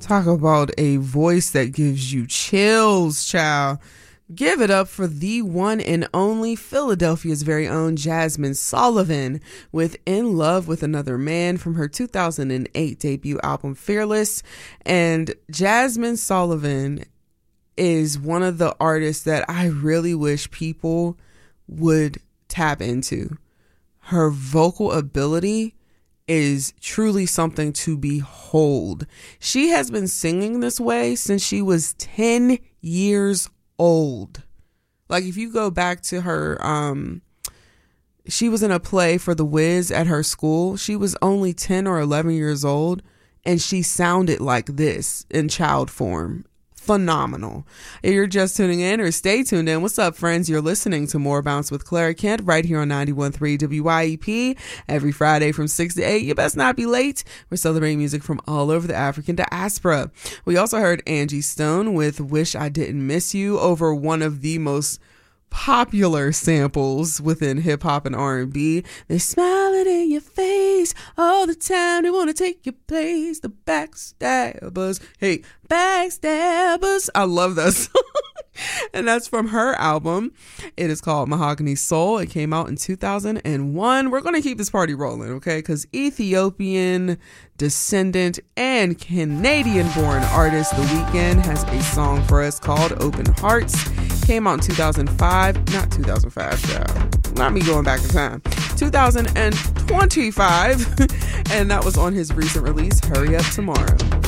Talk about a voice that gives you chills, child. Give it up for the one and only Philadelphia's very own Jazmine Sullivan with In Love with Another Man from her 2008 debut album Fearless. And Jazmine Sullivan is one of the artists that I really wish people would tap into. Her vocal ability is truly something to behold. She has been singing this way since she was 10 years old. Like, if you go back to her, she was in a play for The Wiz at her school. She was only 10 or 11 years old, and she sounded like this in child form. Phenomenal. If you're just tuning in, or stay tuned in, what's up, friends? You're listening to More Bounce with Clara Kent right here on 91.3 WYEP every Friday from 6 to 8. You best not be late. We're celebrating music from all over the African diaspora. We also heard Angie Stone with Wish I Didn't Miss You over one of the most popular samples within hip hop and R&B. They smiling in your face all the time. They want to take your place. The backstabbers. Hey, backstabbers. I love that song. And that's from her album. It is called Mahogany Soul. It came out in 2001. We're going to keep this party rolling, okay? Because Ethiopian descendant and Canadian-born artist The Weeknd has a song for us called Open Hearts. Came out in 2005. Not 2005, child. Not me going back in time. 2025. And that was on his recent release, Hurry Up Tomorrow.